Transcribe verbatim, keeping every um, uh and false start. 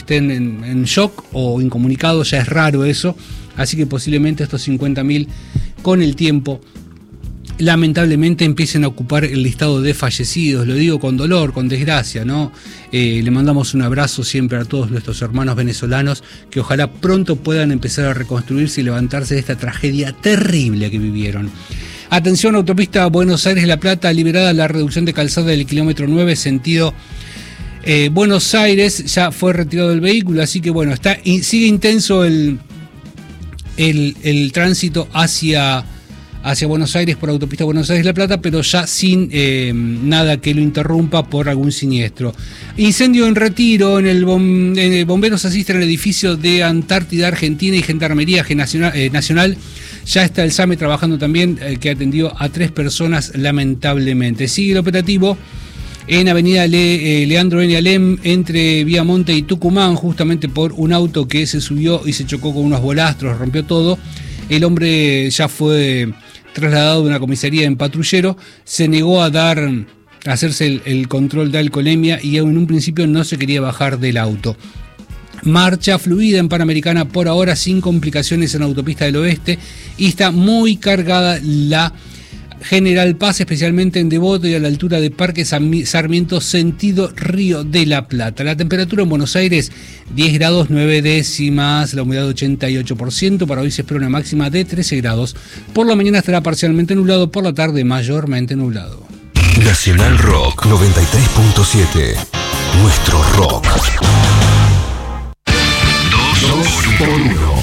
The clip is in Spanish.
estén en, en shock o incomunicados, ya es raro eso, así que posiblemente estos cincuenta mil con el tiempo lamentablemente empiecen a ocupar el listado de fallecidos. Lo digo con dolor, con desgracia, ¿no? Eh, le mandamos un abrazo siempre a todos nuestros hermanos venezolanos, que ojalá pronto puedan empezar a reconstruirse y levantarse de esta tragedia terrible que vivieron. Atención, autopista Buenos Aires-La Plata, liberada la reducción de calzada del kilómetro nueve, sentido eh, Buenos Aires, ya fue retirado el vehículo, así que bueno, está sigue intenso el, el, el tránsito hacia... hacia Buenos Aires por autopista Buenos Aires-La Plata, pero ya sin eh, nada que lo interrumpa por algún siniestro. Incendio en Retiro, en el, bom, en el bomberos asisten al edificio de Antártida Argentina y Gendarmería Nacional, eh, Nacional. Ya está el S A M E trabajando también, eh, que atendió a tres personas lamentablemente. Sigue el operativo en avenida Le, eh, Leandro N. Alem, entre Viamonte y Tucumán, justamente por un auto que se subió y se chocó con unos bolastros, rompió todo. El hombre ya fue trasladado de una comisaría en patrullero, se negó a dar, a hacerse el, el control de alcoholemia y en un principio no se quería bajar del auto. Marcha fluida en Panamericana por ahora, sin complicaciones en Autopista del Oeste, y está muy cargada la General Paz, especialmente en Devoto y a la altura de Parque Sarmiento, sentido Río de la Plata. La temperatura en Buenos Aires, diez grados nueve décimas, la humedad ochenta y ocho por ciento. Para hoy se espera una máxima de trece grados. Por la mañana estará parcialmente nublado, por la tarde mayormente nublado. Nacional Rock noventa y tres punto siete. Nuestro rock. Dos por uno.